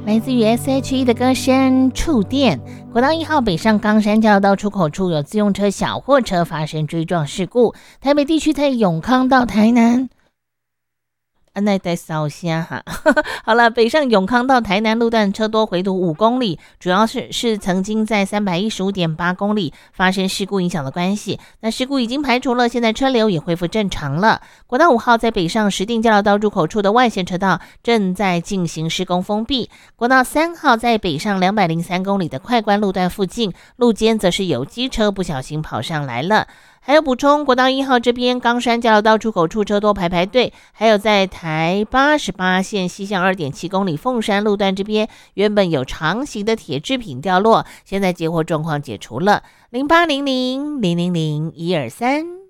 来自于 S.H.E 的歌声触电。国道1号北上冈山交流道出口处有自用车小货车发生追撞事故，台北地区在永康到台南那在烧虾哈，好了，北上永康到台南路段车多，回堵5公里，主要是曾经在315.8公里发生事故影响的关系。那事故已经排除了，现在车流也恢复正常了。国道5号在北上石碇交流道入口处的外线车道正在进行施工封闭。国道3号在北上203公里的快关路段附近，路肩则是有机车不小心跑上来了。还有补充，国道1号这边冈山交流道出口处车多排队，还有在台88线西向2.7公里凤山路段这边，原本有长形的铁制品掉落，现在接货状况解除了。0800000123